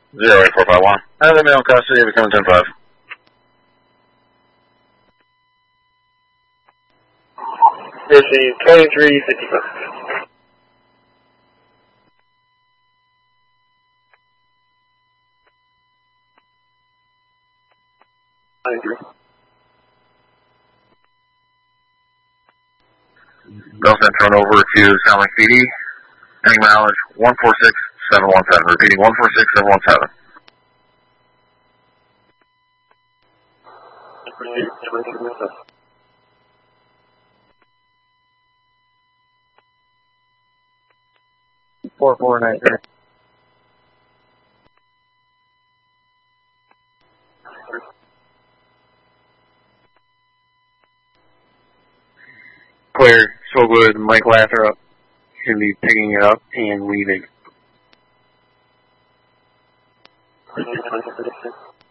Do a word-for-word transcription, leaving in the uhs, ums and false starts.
zero eight four five one. I have the male custody, becoming ten five. Proceed twenty-three fifty-five. Bell sent turn over to Sound Lake P D. Any mileage one four six seven one seven. Repeating one four six seven one seven. Four four nine three. Clear. So good. Mike Lathrop should be picking it up and leaving.